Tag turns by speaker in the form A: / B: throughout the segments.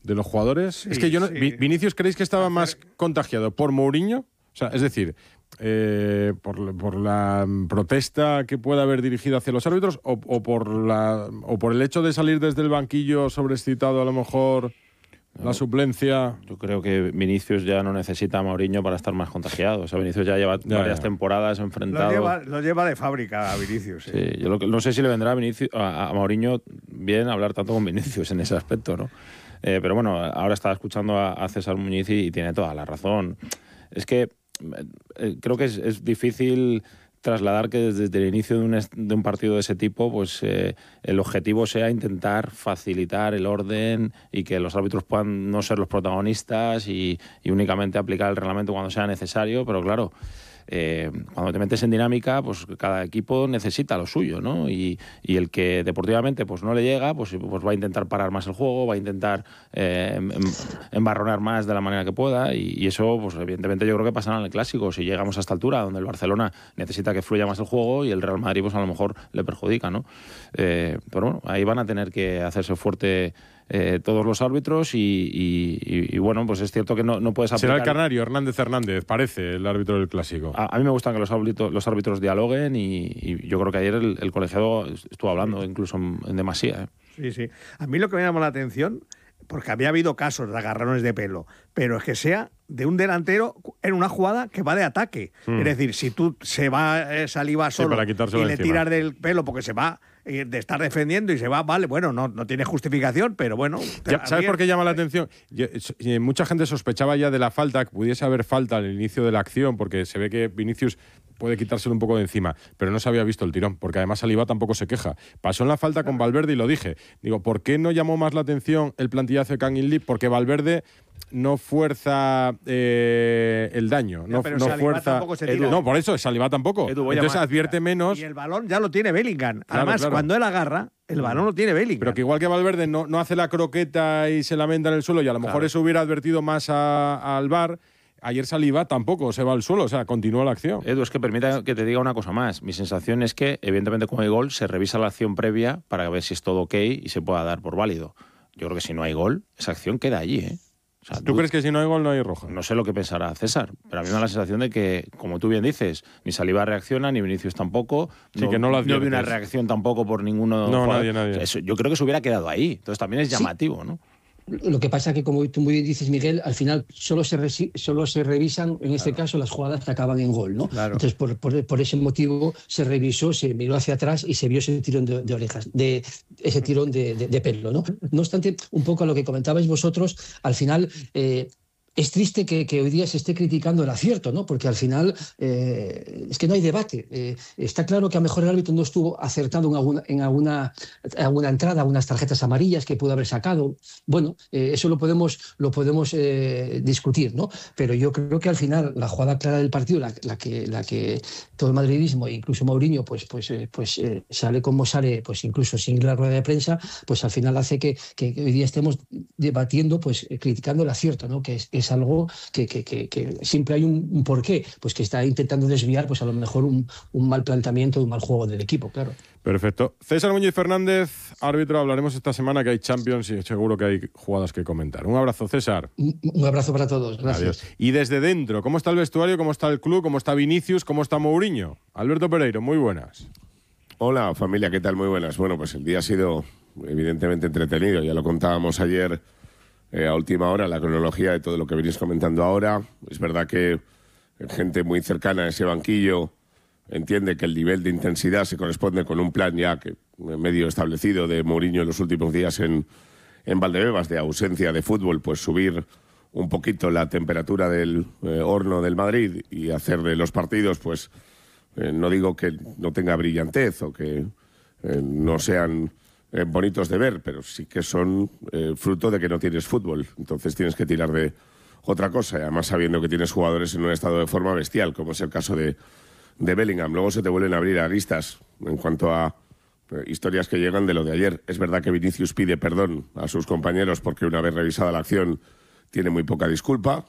A: de los jugadores.
B: Sí,
A: es que yo no,
B: sí.
A: ¿Vinicius creéis que estaba más contagiado por Mourinho? O sea, es decir, por la protesta que pueda haber dirigido hacia los árbitros o por el hecho de salir desde el banquillo sobreexcitado, a lo mejor la suplencia.
C: Yo creo que Vinicius ya no necesita a Mourinho para estar más contagiado. O sea, Vinicius ya lleva varias temporadas enfrentado.
B: Lo lleva de fábrica a Vinicius.
C: Sí, yo no sé si le vendrá a Mourinho bien hablar tanto con Vinicius en ese aspecto, ¿no? Pero bueno, ahora estaba escuchando a César Muñiz y tiene toda la razón. Es que creo que es difícil trasladar que desde el inicio de un partido de ese tipo, pues el objetivo sea intentar facilitar el orden y que los árbitros puedan no ser los protagonistas y únicamente aplicar el reglamento cuando sea necesario, pero claro, cuando te metes en dinámica, pues cada equipo necesita lo suyo, ¿no? Y el que deportivamente pues no le llega, pues va a intentar parar más el juego, va a intentar embarronar más de la manera que pueda y eso, pues evidentemente yo creo que pasará en el Clásico. Si llegamos a esta altura, donde el Barcelona necesita que fluya más el juego y el Real Madrid pues a lo mejor le perjudica, ¿no? Pero bueno, ahí van a tener que hacerse fuerte todos los árbitros y bueno, pues es cierto que no puedes aplicar...
A: Será el canario Hernández, parece, el árbitro del Clásico.
C: A mí me gusta que los árbitros dialoguen y yo creo que ayer el colegiado estuvo hablando incluso en demasía.
B: Sí, sí. A mí lo que me llamó la atención, porque había habido casos de agarrones de pelo, pero es que sea de un delantero en una jugada que va de ataque. Es decir, si tú Saliba solo y le tiras del pelo porque se va de estar defendiendo y se va, vale, bueno, no tiene justificación, pero bueno.
A: ¿Sabes por qué llama la atención? Mucha gente sospechaba ya de la falta, que pudiese haber falta al inicio de la acción, porque se ve que Vinicius puede quitárselo un poco de encima, pero no se había visto el tirón, porque además Saliba tampoco se queja. Pasó en la falta con Valverde y lo dije. Digo, ¿por qué no llamó más la atención el plantillazo de Kang In Lee? Porque Valverde no fuerza el daño, no fuerza. No, por eso Saliba tampoco. Entonces advierte menos.
B: Y el balón ya lo tiene Bellingham. Además, cuando él agarra, el balón lo tiene Bellingham.
A: Pero que igual que Valverde no hace la croqueta y se lamenta en el suelo, y a lo mejor eso hubiera advertido más al VAR. Ayer Saliba tampoco se va al suelo, o sea, continúa la acción.
C: Edu, es que permita que te diga una cosa más. Mi sensación es que, evidentemente, con el gol se revisa la acción previa para ver si es todo ok y se pueda dar por válido. Yo creo que si no hay gol, esa acción queda allí, ¿eh? O sea,
A: ¿Tú crees que si no hay gol no hay roja?
C: No sé lo que pensará César, pero a mí me da la sensación de que, como tú bien dices, ni Saliba reacciona, ni Vinicius tampoco.
A: Sí, que no
C: vi una reacción tampoco por ninguno.
A: No, nadie.
C: O sea, yo creo que se hubiera quedado ahí. Entonces también es llamativo, ¿no?
D: Lo que pasa es que, como tú muy bien dices, Miguel, al final solo se revisan, en este caso, las jugadas que acaban en gol, ¿no?
B: Claro.
D: Entonces, por ese motivo, se revisó, se miró hacia atrás y se vio ese tirón de orejas, ese tirón de pelo, ¿no? No obstante, un poco a lo que comentabais vosotros, al final... es triste que hoy día se esté criticando el acierto, ¿no? Porque al final es que no hay debate. Está claro que a lo mejor el árbitro no estuvo acertado en alguna entrada, algunas tarjetas amarillas que pudo haber sacado. Bueno, eso lo podemos discutir, ¿no? Pero yo creo que al final la jugada clara del partido, la que todo el madridismo e incluso Mourinho pues sale como sale, pues incluso sin la rueda de prensa, pues al final hace que hoy día estemos debatiendo, pues criticando el acierto, ¿no? Que es algo que siempre hay un porqué, pues que está intentando desviar, pues a lo mejor un mal planteamiento, un mal juego del equipo, claro.
A: Perfecto. César Muñiz Fernández, árbitro, hablaremos esta semana que hay Champions y seguro que hay jugadas que comentar. Un abrazo, César.
D: Un abrazo para todos, gracias.
A: Adiós. Y desde dentro, ¿cómo está el vestuario? ¿Cómo está el club? ¿Cómo está Vinicius? ¿Cómo está Mourinho? Alberto Pereiro, muy buenas.
E: Hola, familia, ¿qué tal? Muy buenas. Bueno, pues el día ha sido evidentemente entretenido, ya lo contábamos ayer a última hora, la cronología de todo lo que venís comentando ahora. Es verdad que gente muy cercana a ese banquillo entiende que el nivel de intensidad se corresponde con un plan ya que medio establecido de Mourinho en los últimos días en Valdebebas, de ausencia de fútbol, pues subir un poquito la temperatura del horno del Madrid y hacer de los partidos, pues no digo que no tenga brillantez o que no sean bonitos de ver, pero sí que son fruto de que no tienes fútbol. Entonces tienes que tirar de otra cosa, y además sabiendo que tienes jugadores en un estado de forma bestial, como es el caso de Bellingham. Luego se te vuelven a abrir aristas en cuanto a historias que llegan de lo de ayer. Es verdad que Vinicius pide perdón a sus compañeros porque una vez revisada la acción tiene muy poca disculpa,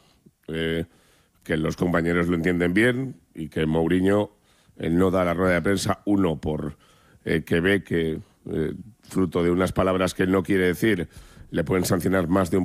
E: que los compañeros lo entienden bien y que Mourinho no da la rueda de prensa, uno, por que ve que fruto de unas palabras que él no quiere decir le pueden sancionar más de un